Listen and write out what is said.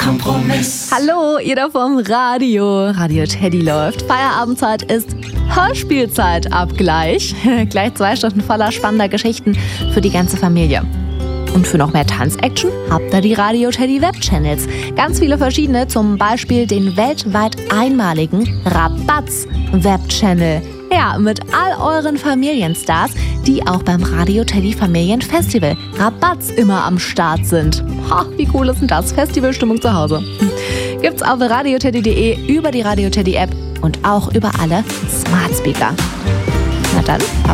Kompromiss. Hallo, ihr da vom Radio. Radio Teddy läuft. Feierabendzeit ist Hörspielzeit ab gleich. Gleich 2 Stunden voller spannender Geschichten für die ganze Familie. Und für noch mehr Tanzaction habt ihr die Radio Teddy Webchannels. Ganz viele verschiedene, zum Beispiel den weltweit einmaligen Rabatz Webchannel. Ja, mit all euren Familienstars, die auch beim Radio Teddy Familienfestival Rabatz immer am Start sind. Ha, wie cool ist denn das? Festivalstimmung zu Hause. Gibt's auf radioteddy.de, über die Radio Teddy App und auch über alle Smart Speaker. Na dann,